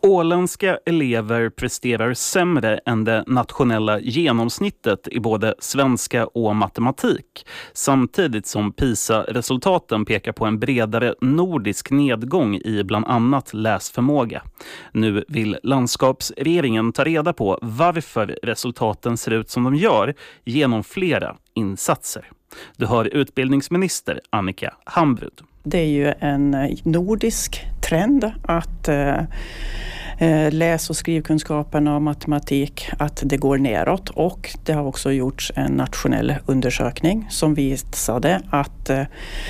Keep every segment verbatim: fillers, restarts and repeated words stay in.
Åländska elever presterar sämre än det nationella genomsnittet i både svenska och matematik, samtidigt som PISA-resultaten pekar på en bredare nordisk nedgång i bland annat läsförmåga. Nu vill landskapsregeringen ta reda på varför resultaten ser ut som de gör genom flera insatser. Du hör utbildningsminister Annika Hambrud. Det är ju en nordisk trend att eh, läs- och skrivkunskaperna och matematik, att det går neråt, och det har också gjorts en nationell undersökning som visade att eh,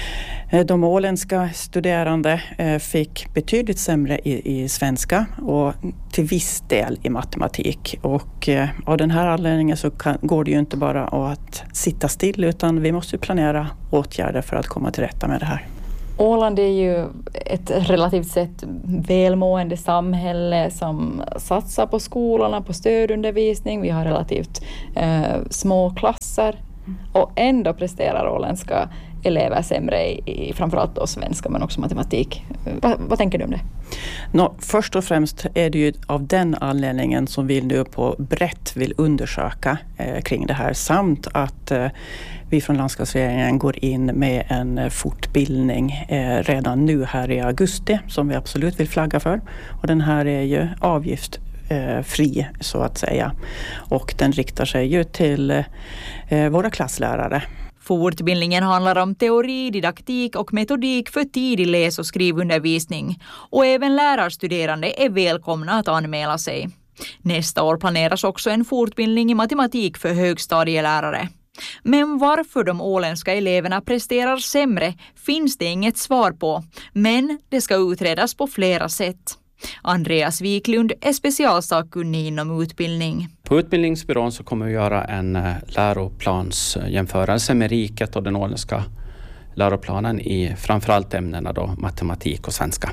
de åländska studerande eh, fick betydligt sämre i, i svenska och till viss del i matematik. Och eh, av den här anledningen så kan, går det ju inte bara att sitta still, utan vi måste planera åtgärder för att komma till rätta med det här. Åland är ju ett relativt sett välmående samhälle som satsar på skolorna, på stödundervisning. Vi har relativt eh, små klasser och ändå presterar åländska elever sämre i, i framförallt då svenska men också matematik. Va, vad tänker du om det? Nå, först och främst är det ju av den anledningen som vi nu på brett vill undersöka eh, kring det här, samt att eh, vi från landskapsregeringen går in med en fortbildning eh, redan nu här i augusti som vi absolut vill flagga för. Och den här är ju avgiftsfri eh, så att säga, och den riktar sig ju till eh, våra klasslärare. Fortbildningen handlar om teori, didaktik och metodik för tidig läs- och skrivundervisning, och även lärarstuderande är välkomna att anmäla sig. Nästa år planeras också en fortbildning i matematik för högstadielärare. Men varför de åländska eleverna presterar sämre finns det inget svar på, men det ska utredas på flera sätt. Andreas Wiklund är specialsakkunnig inom utbildning. På utbildningsbyrån så kommer vi göra en läroplansjämförelse med riket och den åländska läroplanen i framförallt ämnena då matematik och svenska.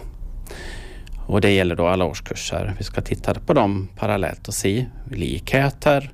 Och det gäller då alla årskurser. Vi ska titta på dem parallellt och se likheter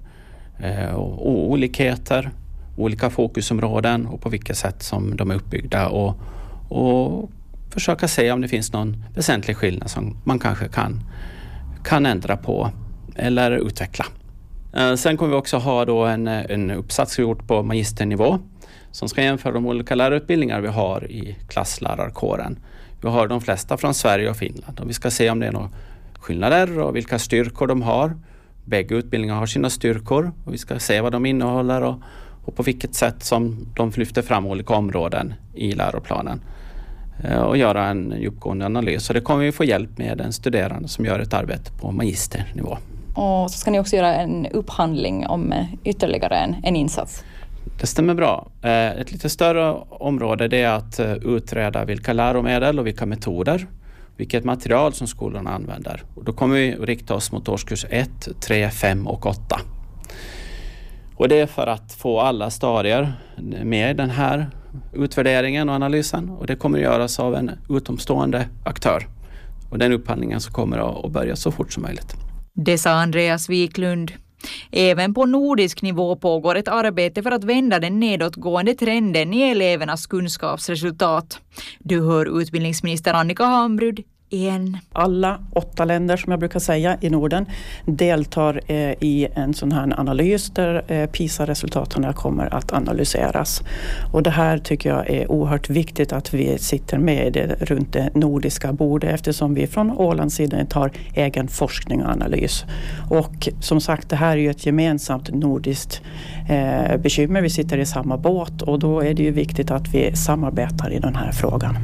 och olikheter, olika fokusområden och på vilket sätt som de är uppbyggda, och, och försöka se om det finns någon väsentlig skillnad som man kanske kan, kan ändra på eller utveckla. Sen kommer vi också ha då en, en uppsats vi gjort på magisternivå som ska jämföra de olika lärarutbildningar vi har i klasslärarkåren. Vi har de flesta från Sverige och Finland, och vi ska se om det är några skillnader och vilka styrkor de har. Bägge utbildningar har sina styrkor och vi ska se vad de innehåller och, och på vilket sätt som de lyfter fram olika områden i läroplanen och göra en djupgående analys. Så det kommer vi få hjälp med en studerande som gör ett arbete på magisternivå. Och så ska ni också göra en upphandling om ytterligare en, en insats. Det stämmer bra. Ett lite större område det är att utreda vilka läromedel och vilka metoder, vilket material som skolorna använder. Och då kommer vi rikta oss mot årskurs ett, tre, fem och åtta. Och det är för att få alla stadier med i den här utvärderingen och analysen. Och det kommer att göras av en utomstående aktör. Och den upphandlingen så kommer att börja så fort som möjligt. Det sa Andreas Wiklund. Även på nordisk nivå pågår ett arbete för att vända den nedåtgående trenden i elevernas kunskapsresultat. Du hör utbildningsminister Annika Hambrud igen. Alla åtta länder som jag brukar säga i Norden deltar eh, i en sån här analys där eh, PISA-resultaten kommer att analyseras. Och det här tycker jag är oerhört viktigt att vi sitter med det, runt det nordiska bordet, eftersom vi från Ålands sida tar egen forskning och analys. Och som sagt, det här är ju ett gemensamt nordiskt eh, bekymmer. Vi sitter i samma båt och då är det ju viktigt att vi samarbetar i den här frågan.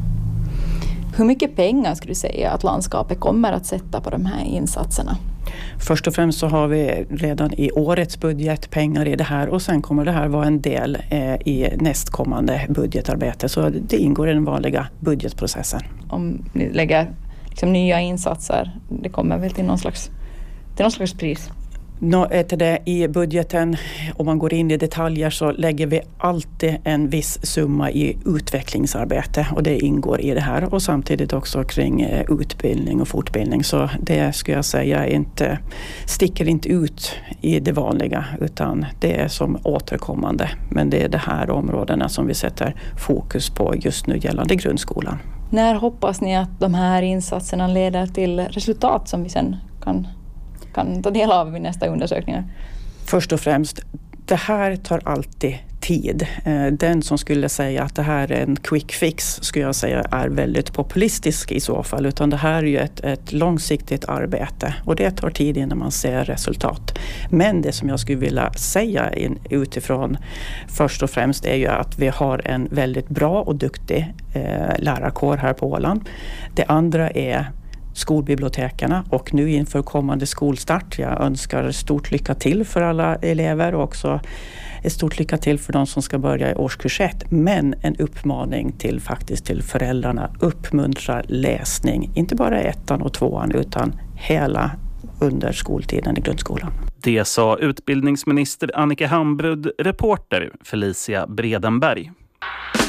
Hur mycket pengar skulle du säga att landskapet kommer att sätta på de här insatserna? Först och främst så har vi redan i årets budget pengar i det här, och sen kommer det här vara en del eh, i nästkommande budgetarbete. Så det ingår i den vanliga budgetprocessen. Om ni lägger liksom nya insatser, det kommer väl till någon slags, till någon slags pris? Nå, till det, i budgeten, om man går in i detaljer, så lägger vi alltid en viss summa i utvecklingsarbete, och det ingår i det här, och samtidigt också kring utbildning och fortbildning. Så det skulle jag säga inte, sticker inte ut i det vanliga, utan det är som återkommande. Men det är de här områdena som vi sätter fokus på just nu gällande grundskolan. När hoppas ni att de här insatserna leder till resultat som vi sen kan, kan ta del av vid nästa undersökningar? Först och främst, det här tar alltid tid. Den som skulle säga att det här är en quick fix skulle jag säga är väldigt populistisk i så fall. Utan det här är ju ett, ett långsiktigt arbete och det tar tid innan man ser resultat. Men det som jag skulle vilja säga in, utifrån först och främst är ju att vi har en väldigt bra och duktig eh, lärarkår här på Åland. Det andra är skolbibliotekerna och nu inför kommande skolstart. Jag önskar stort lycka till för alla elever och också ett stort lycka till för de som ska börja i årskurs ett. Men en uppmaning till faktiskt till föräldrarna. Uppmuntra läsning, inte bara ettan och tvåan utan hela under skoltiden i grundskolan. Det sa utbildningsminister Annika Hambrud, reporter Felicia Bredenberg.